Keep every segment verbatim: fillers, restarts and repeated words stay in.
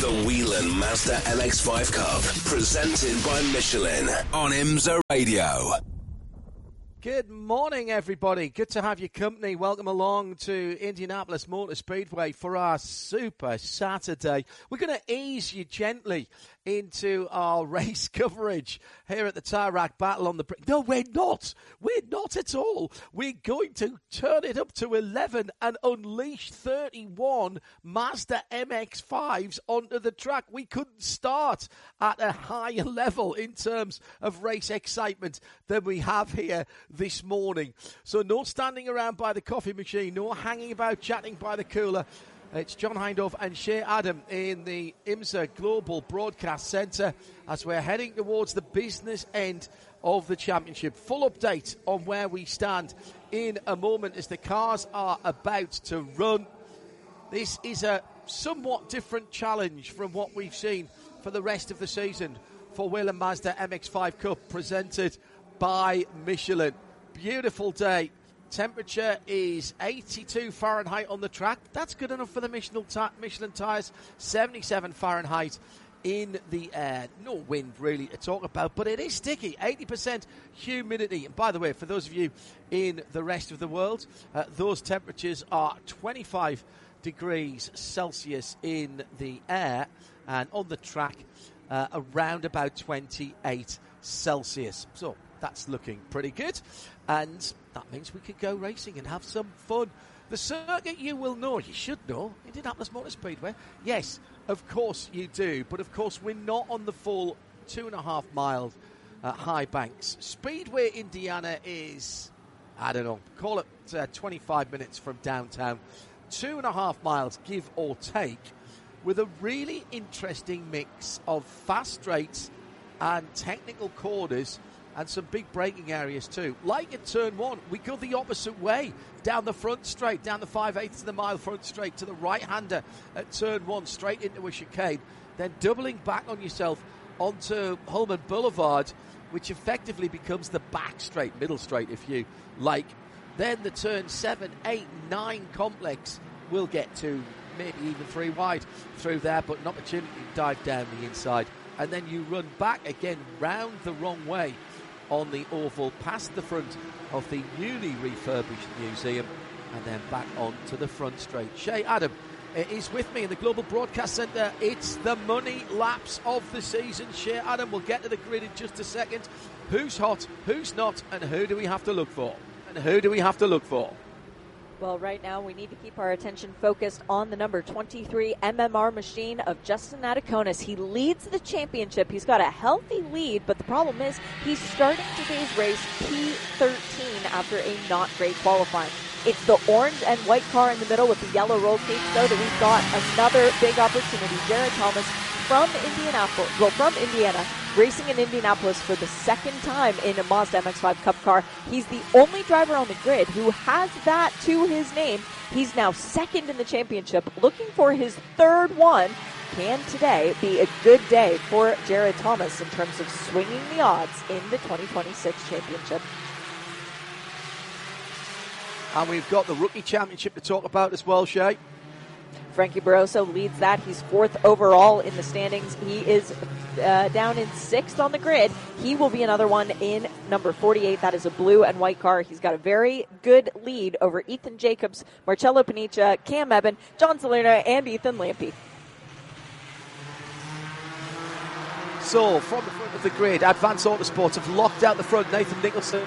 The Whelen Mazda M X five Cup, presented by Michelin on IMSA Radio. Good morning, everybody. Good to have your company. Welcome along to Indianapolis Motor Speedway for our Super Saturday. We're going to ease you gently into our race coverage here at the Tire Rack Battle on the... No, we're not. We're not at all. We're going to turn it up to eleven and unleash thirty-one Mazda M X fives onto the track. We couldn't start at a higher level in terms of race excitement than we have here this morning. So no standing around by the coffee machine, no hanging about chatting by the cooler. It's John Hindhaugh and Shea Adam in the IMSA Global Broadcast Centre as we're heading towards the business end of the championship. Full update on where we stand in a moment as the cars are about to run. This is a somewhat different challenge from what we've seen for the rest of the season for Whelen Mazda M X five Cup presented by Michelin. Beautiful day. Temperature is eighty-two Fahrenheit on the track. That's good enough for the Michelin, t- Michelin tyres. seventy-seven Fahrenheit in the air. No wind really to talk about, but it is sticky. eighty percent humidity. And by the way, for those of you in the rest of the world, uh, those temperatures are twenty-five degrees Celsius in the air, and on the track uh, around about twenty-eight Celsius. So that's looking pretty good, and that means we could go racing and have some fun. The circuit you will know, you should know, Indianapolis Motor Speedway. Yes, of course you do, but of course we're not on the full two and a half mile uh, high banks. Speedway Indiana is, I don't know, call it uh, twenty-five minutes from downtown. Two and a half miles, give or take, with a really interesting mix of fast straights and technical corners and some big braking areas too. Like at turn one, we go the opposite way, down the front straight, down the five-eighths of the mile front straight to the right-hander at turn one, straight into a chicane, then doubling back on yourself onto Holman Boulevard, which effectively becomes the back straight, middle straight if you like. Then the turn seven, eight, nine complex will get to maybe even three wide through there, but an opportunity to dive down the inside. And then you run back again round the wrong way on the oval, past the front of the newly refurbished museum, and then back on to the front straight. Shea Adam is with me in the Global Broadcast Centre. It's the money laps of the season. Shea Adam, we'll get to the grid in just a second. Who's hot, who's not, and who do we have to look for? And who do we have to look for? Well, right now we need to keep our attention focused on the number twenty-three M M R machine of Justin Adaconis. He leads the championship. He's got a healthy lead, but the problem is he's starting today's race P thirteen after a not great qualifying. It's the orange and white car in the middle with the yellow roll cage, though, that we've got another big opportunity. Jared Thomas from Indianapolis, well, from Indiana, racing in Indianapolis for the second time in a Mazda M X five Cup car. He's the only driver on the grid who has that to his name. He's now second in the championship, looking for his third one. Can today be a good day for Jared Thomas in terms of swinging the odds in the twenty twenty-six championship? And we've got the Rookie Championship to talk about as well, Shea. Frankie Barroso leads that. He's fourth overall in the standings. He is uh, down in sixth on the grid. He will be another one in number forty-eight. That is a blue and white car. He's got a very good lead over Ethan Jacobs, Marcello Paniccia, Cam Eben, John Salerno, and Ethan Lampe. So, from the front of the grid, Advance Autosports have locked out the front. Nathan Nicholson.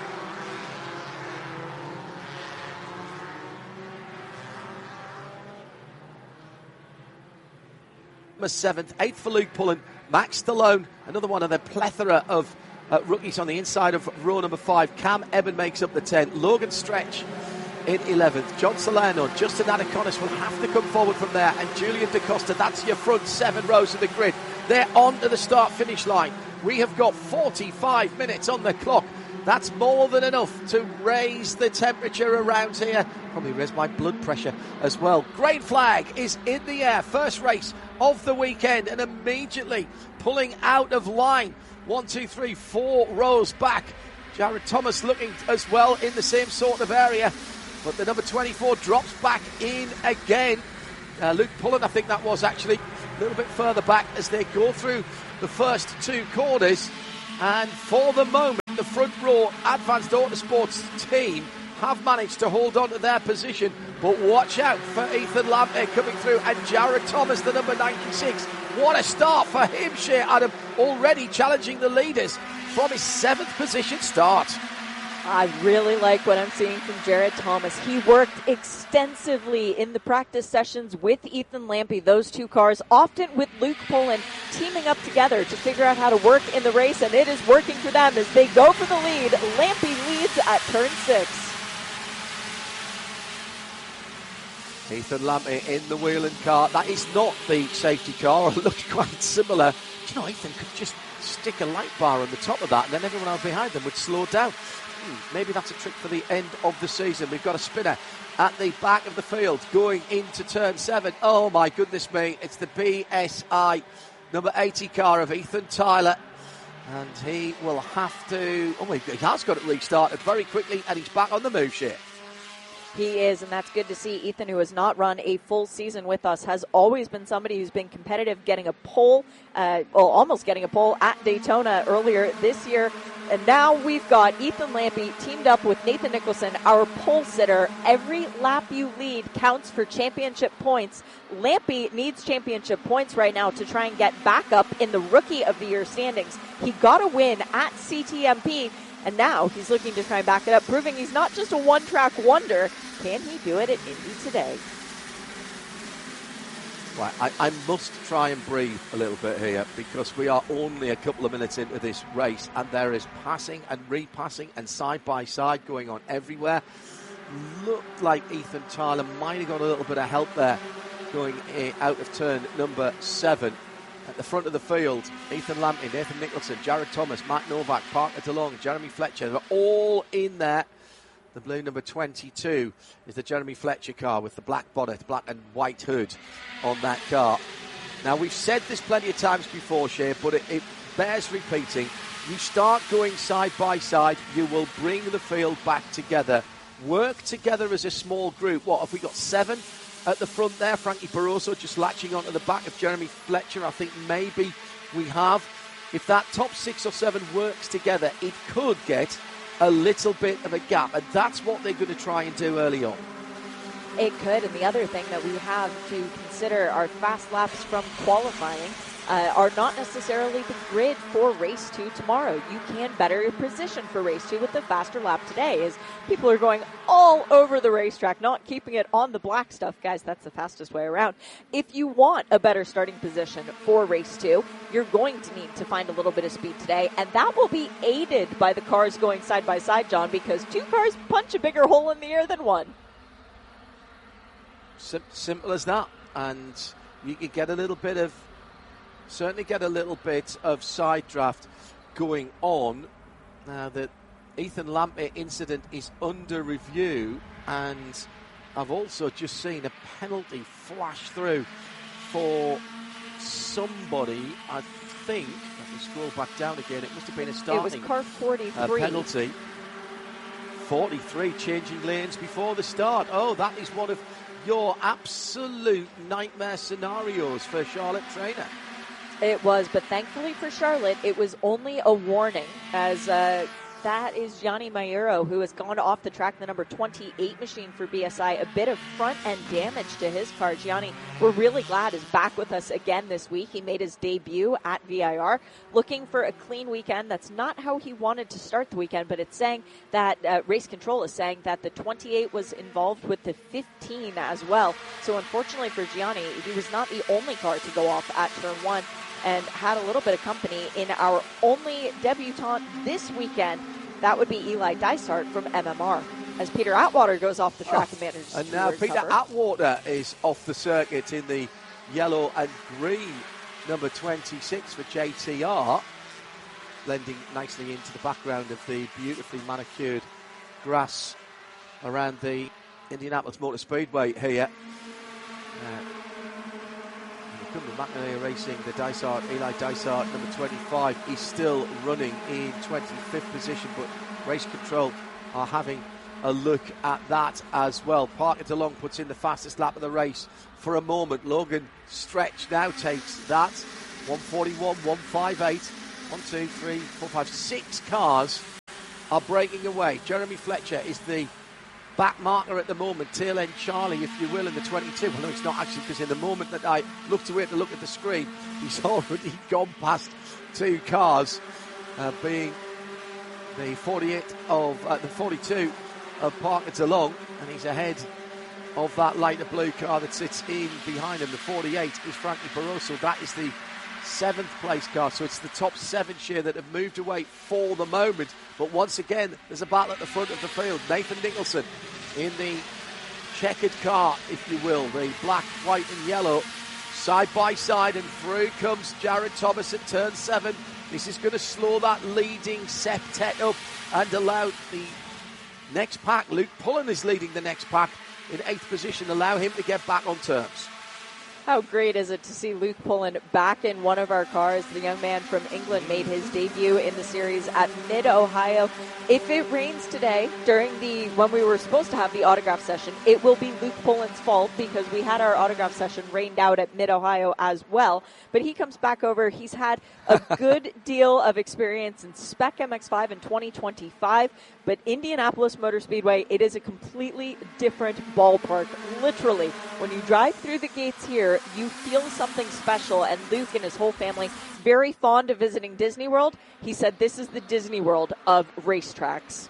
Seventh, eighth for Luke Pullen, Max Stallone, another one of the plethora of uh, rookies on the inside of row number five. Cam Eben makes up the ten. Logan Stretch in eleventh. John Salerno, Justin Adaconis will have to come forward from there, and Julian DaCosta. That's your front seven rows of the grid. They're on to the start-finish line. We have got forty-five minutes on the clock. That's more than enough to raise the temperature around here. Probably raise my blood pressure as well. Green flag is in the air. First race of the weekend, and immediately pulling out of line. One, two, three, four rows back. Jared Thomas looking as well in the same sort of area. But the number twenty-four drops back in again. Uh, Luke Pullen, I think that was actually, a little bit further back as they go through the first two corners. And for the moment, the front row Advanced Autosports team have managed to hold on to their position. But watch out for Ethan Lamptey coming through, and Jared Thomas, the number ninety-six. What a start for him, Shea Adam, already challenging the leaders from his seventh position start. I really like what I'm seeing from Jared Thomas. He worked extensively in the practice sessions with Ethan Lamptey, those two cars, often with Luke Pullen, teaming up together to figure out how to work in the race, and it is working for them as they go for the lead. Lamptey leads at turn six. Ethan Lamptey in the wheeling car. That is not the safety car. It looked quite similar. You know, Ethan could just stick a light bar on the top of that, and then everyone else behind them would slow down. Maybe that's a trick for the end of the season. We've got a spinner at the back of the field going into turn seven. Oh my goodness me, it's the B S I number eighty car of Ethan Tyler, and he will have to, oh he has got it restarted very quickly, and he's back on the move shit. He is, and that's good to see. Ethan, who has not run a full season with us, has always been somebody who's been competitive, getting a pole, uh, well, almost getting a pole at Daytona earlier this year. And now we've got Ethan Lamptey teamed up with Nathan Nicholson, our pole sitter. Every lap you lead counts for championship points. Lamptey needs championship points right now to try and get back up in the Rookie of the Year standings. He got a win at C T M P, and now he's looking to try and back it up, proving he's not just a one-track wonder. Can he do it at Indy today? Right, I, I must try and breathe a little bit here, because we are only a couple of minutes into this race and there is passing and repassing and side-by-side going on everywhere. Looked like Ethan Tyler might have got a little bit of help there going out of turn number seven. At the front of the field, Ethan Lamptey, Nathan Nicholson, Jared Thomas, Matt Novak, Parker DeLong, Jeremy Fletcher, they're all in there. The blue number twenty-two is the Jeremy Fletcher car with the black bonnet, black and white hood on that car. Now, we've said this plenty of times before, Shea, but it, it bears repeating. You start going side by side, you will bring the field back together. Work together as a small group. What, have we got seven at the front there? Frankie Barroso just latching onto the back of Jeremy Fletcher. I think maybe we have. If that top six or seven works together, it could get a little bit of a gap, and that's what they're going to try and do early on. It could, and the other thing that we have to consider are fast laps from qualifying uh, are not necessarily the grid for race two tomorrow. You can better your position for race two with the faster lap today, as people are going all over the racetrack, not keeping it on the black stuff. Guys, that's the fastest way around. If you want a better starting position for race two, you're going to need to find a little bit of speed today, and that will be aided by the cars going side by side, John, because two cars punch a bigger hole in the air than one. Sim- simple as that, and you can get a little bit of certainly get a little bit of side draft going on now that Ethan Lamptey incident is under review, and I've also just seen a penalty flash through for somebody. I think, let me scroll back down again, it must have been a starting it was car forty-three. Uh, penalty. forty-three changing lanes before the start. Oh, that is one of your absolute nightmare scenarios for Charlotte Trainer. It was, but thankfully for Charlotte, it was only a warning, as uh, that is Gianni Mayuro, who has gone off the track, the number twenty-eight machine for B S I. A bit of front-end damage to his car. Gianni, we're really glad, is back with us again this week. He made his debut at V I R, looking for a clean weekend. That's not how he wanted to start the weekend, but it's saying that uh, Race Control is saying that the twenty-eight was involved with the fifteen as well. So unfortunately for Gianni, he was not the only car to go off at turn one, and had a little bit of company in our only debutant this weekend. That would be Eli Dysart from M M R, as Peter Atwater goes off the track oh, and manages and to now recover. Peter Atwater is off the circuit in the yellow and green number twenty-six for J T R, blending nicely into the background of the beautifully manicured grass around the Indianapolis Motor Speedway here. Uh, McInerney Racing, the Dysart, Eli Dysart, number twenty-five, is still running in twenty-fifth position, but Race Control are having a look at that as well. Parker DeLong puts in the fastest lap of the race for a moment. Logan Stretch now takes that. one forty-one, one fifty-eight. One, two, three, four, five, six cars are breaking away. Jeremy Fletcher is the back marker at the moment, tail end Charlie, if you will, in the twenty-two. Well, no, it's not actually, because in the moment that I looked away to look at the screen, he's already gone past two cars, uh, being the forty-eight of uh, the forty-two of Parker DeLong, and he's ahead of that lighter blue car that sits in behind him. The forty-eight is Frankie Barroso. That is the seventh place car, so it's the top seven share that have moved away for the moment. But once again, there's a battle at the front of the field. Nathan Nicholson in the checkered car, if you will, the black, white and yellow, side by side, and through comes Jared Thomas at turn seven. This is going to slow that leading septet up and allow the next pack. Luke Pullen is leading the next pack in eighth position, allow him to get back on terms. How great is it to see Luke Pullen back in one of our cars? The young man from England made his debut in the series at Mid-Ohio. If it rains today during the when we were supposed to have the autograph session, it will be Luke Pullen's fault because we had our autograph session rained out at Mid-Ohio as well. But he comes back over. He's had a good deal of experience in Spec M X five in twenty twenty-five. But Indianapolis Motor Speedway, it is a completely different ballpark. Literally, when you drive through the gates here, you feel something special. And Luke and his whole family, very fond of visiting Disney World. He said this is the Disney World of racetracks.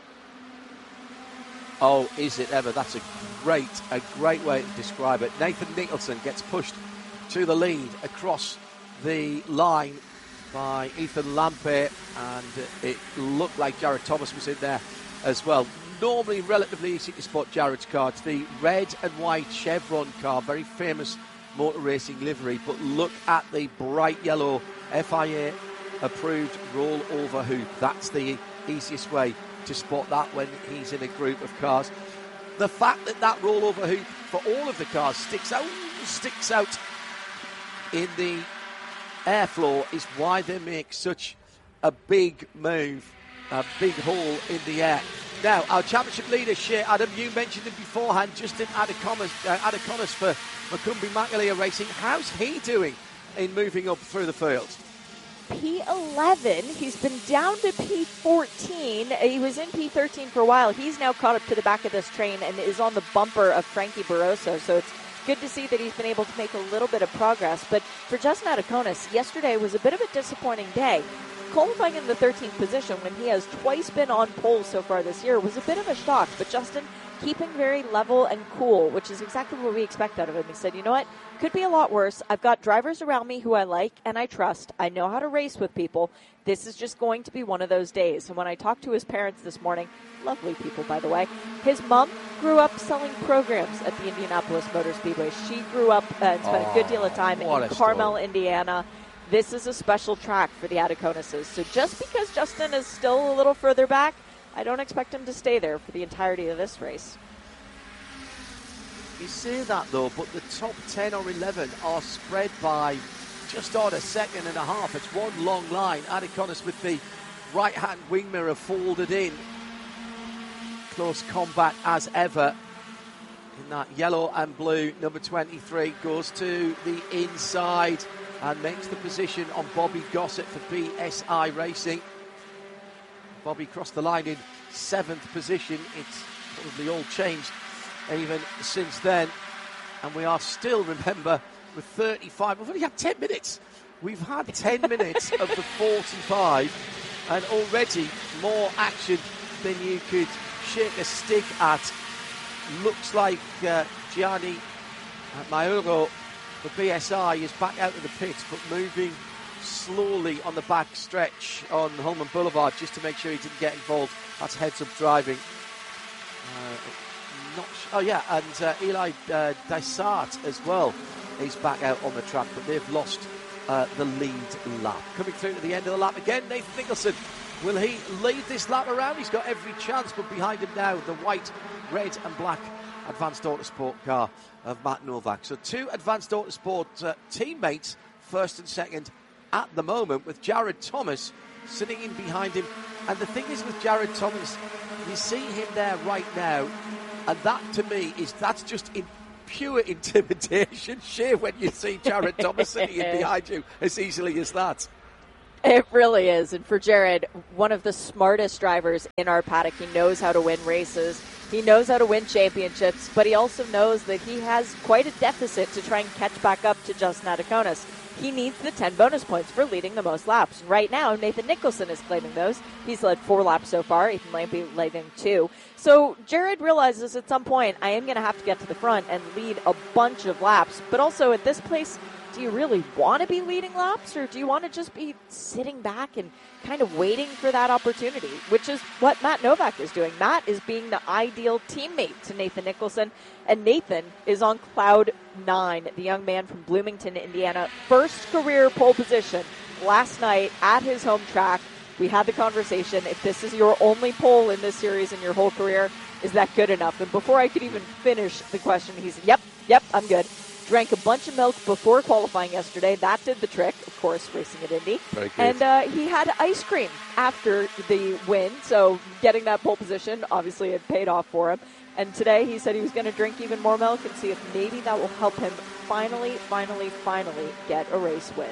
Oh, is it ever? That's a great, a great way to describe it. Nathan Nicholson gets pushed to the lead across the line by Ethan Lampert, and it looked like Jared Thomas was in there as well. Normally relatively easy to spot Jared's car. It's the red and white Chevron car, very famous motor racing livery, but look at the bright yellow F I A approved roll over hoop. That's the easiest way to spot that when he's in a group of cars. The fact that that roll over hoop for all of the cars sticks out sticks out in the airfloor is why they make such a big move, a big haul in the air. Now, our championship leader, Shea Adam, you mentioned him beforehand, Justin Adaconis, uh, Adaconis for Macumbi McAleer Racing. How's he doing in moving up through the field? P eleven. He's been down to P fourteen. He was in P thirteen for a while. He's now caught up to the back of this train and is on the bumper of Frankie Barroso. So it's good to see that he's been able to make a little bit of progress. But for Justin Adaconis, yesterday was a bit of a disappointing day. Qualifying in the thirteenth position when he has twice been on pole so far this year was a bit of a shock. But Justin keeping very level and cool, which is exactly what we expect out of him. He said, you know what, could be a lot worse. I've got drivers around me who I like and I trust. I know how to race with people. This is just going to be one of those days. And when I talked to his parents this morning, lovely people, by the way, his mom grew up selling programs at the Indianapolis Motor Speedway. She grew up uh, and spent oh, a good deal of time in Carmel, story. Indiana. This is a special track for the Adaconises. So just because Justin is still a little further back, I don't expect him to stay there for the entirety of this race. You say that, though, but the top ten or eleven are spread by just on a second and a half. It's one long line. Adaconis with the right-hand wing mirror folded in. Close combat as ever. In that yellow and blue, number twenty-three goes to the inside and makes the position on Bobby Gossett for B S I Racing. Bobby crossed the line in seventh position. It's probably all changed even since then. And we are still, remember, with thirty-five. We've only had ten minutes. We've had ten minutes of the forty-five, and already more action than you could shake a stick at. Looks like uh, Gianni Mauro for B S I is back out of the pits, but moving slowly on the back stretch on Holman Boulevard just to make sure he didn't get involved. That's heads-up driving. Uh, not sh- oh, yeah, and uh, Eli uh, Dysart as well. He's back out on the track, but they've lost uh, the lead lap. Coming through to the end of the lap again, Nathan Nicholson. Will he lead this lap around? He's got every chance, but behind him now, the white, red and black Advanced Autosport car of Matt Novak. So two Advanced Autosport uh, teammates, first and second, at the moment, with Jared Thomas sitting in behind him. And the thing is with Jared Thomas, you see him there right now, and that to me is that's just in pure intimidation sheer when you see Jared Thomas sitting in behind you as easily as that. It really is. And for Jared, one of the smartest drivers in our paddock. He knows how to win races. He knows how to win championships, but he also knows that he has quite a deficit to try and catch back up to Justin Adaconis. He needs the ten bonus points for leading the most laps. Right now, Nathan Nicholson is claiming those. He's led four laps so far. Ethan Lampy leading two. So Jared realizes at some point, I am going to have to get to the front and lead a bunch of laps. But also at this place, do you really want to be leading laps, or do you want to just be sitting back and kind of waiting for that opportunity, which is what Matt Novak is doing. Matt is being the ideal teammate to Nathan Nicholson, and Nathan is on cloud nine, the young man from Bloomington, Indiana. First career pole position last night at his home track. We had the conversation, if this is your only pole in this series in your whole career, is that good enough? And before I could even finish the question, he said, yep, yep, I'm good. Drank a bunch of milk before qualifying yesterday. That did the trick, of course, racing at Indy. Very good. And uh, he had ice cream after the win, so getting that pole position, obviously it paid off for him. And today he said he was going to drink even more milk and see if maybe that will help him finally, finally, finally get a race win.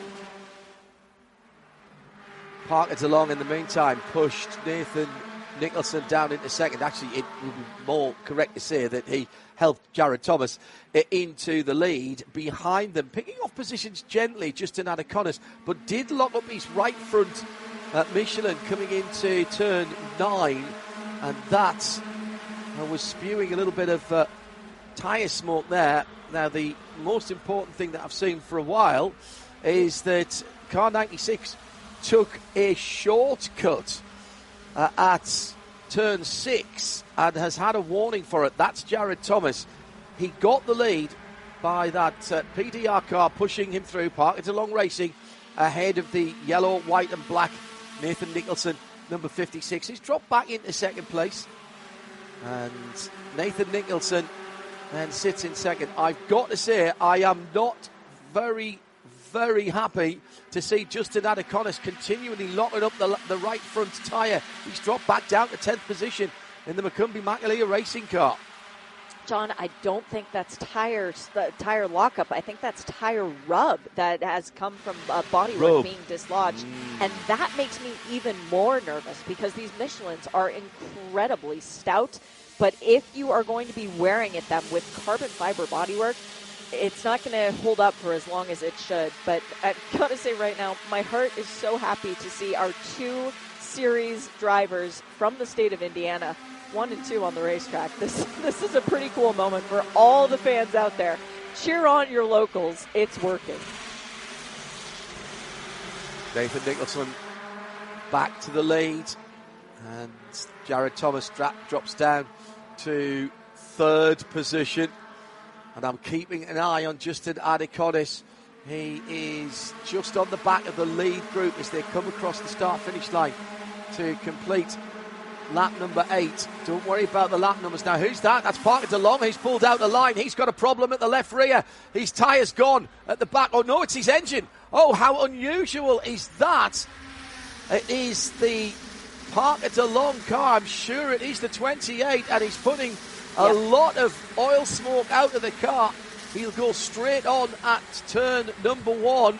Parker DeLong, in the meantime, pushed Nathan Nicholson down into second. Actually, it would be more correct to say that he helped Jared Thomas into the lead behind them, picking off positions gently, Justin Adaconis, but did lock up his right front at Michelin coming into turn nine, and that uh, was spewing a little bit of uh, tyre smoke there. Now, the most important thing that I've seen for a while is that car ninety-six took a shortcut uh, at turn six and has had a warning for it. That's Jared Thomas. He got the lead by that uh, P D R car pushing him through. Parker DeLong Racing ahead of the yellow, white and black Nathan Nicholson, number fifty-six. He's dropped back into second place. And Nathan Nicholson then sits in second. I've got to say, I am not very, very happy to see Justin Adaconis continually locking up the, the right front tyre. He's dropped back down to tenth position in the Macumbi Makalia racing car. John, I don't think that's tire, the tire lockup. I think that's tire rub that has come from uh, bodywork being dislodged. Mm. And that makes me even more nervous because these Michelins are incredibly stout. But if you are going to be wearing at them with carbon fiber bodywork, it's not going to hold up for as long as it should. But I've got to say right now, my heart is so happy to see our two series drivers from the state of Indiana, one and two on the racetrack. This this is a pretty cool moment for all the fans out there. Cheer on your locals. It's working. Nathan Nicholson back to the lead, and Jared Thomas dra- drops down to third position. And I'm keeping an eye on Justin Adaconis. He is just on the back of the lead group as they come across the start-finish line to complete lap number eight. Don't worry about the lap numbers now. Who's that? That's Parker DeLong. He's pulled out the line. He's got a problem at the left rear. His tyre's gone at the back. Oh, no, it's his engine. Oh, how unusual is that? It is the Parker DeLong car. I'm sure it is the twenty-eight, and he's putting a yep. lot of oil smoke out of the car. He'll go straight on at turn number one.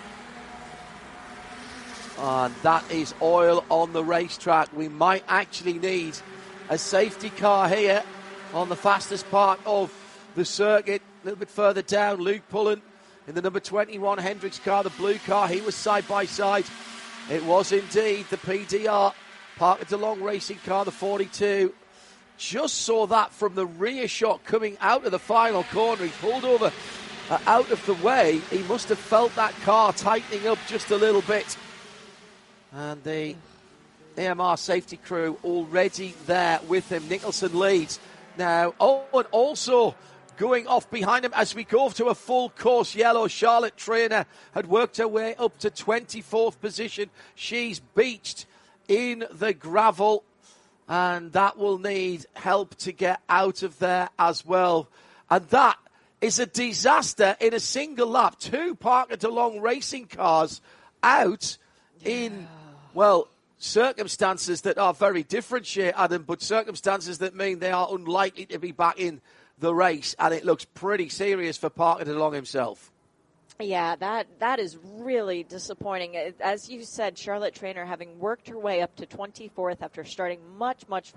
And that is oil on the racetrack. We might actually need a safety car here on the fastest part of the circuit. A little bit further down, Luke Pullen in the number twenty-one Hendricks car, the blue car. He was side by side. It was indeed the P D R Parker DeLong racing car, the forty-two. Just saw that from the rear shot coming out of the final corner. He pulled over uh, out of the way. He must have felt that car tightening up just a little bit. And the A M R safety crew already there with him. Nicholson leads now. Oh, and also going off behind him as we go to a full course yellow. Charlotte Trainer had worked her way up to twenty-fourth position. She's beached in the gravel, and that will need help to get out of there as well. And that is a disaster in a single lap. Two Parker DeLong racing cars out yeah. in... well, circumstances that are very different, Shea Adam, but circumstances that mean they are unlikely to be back in the race, and it looks pretty serious for Parker DeLong himself. Yeah, that that is really disappointing. As you said, Charlotte Trainer having worked her way up to twenty-fourth after starting much, much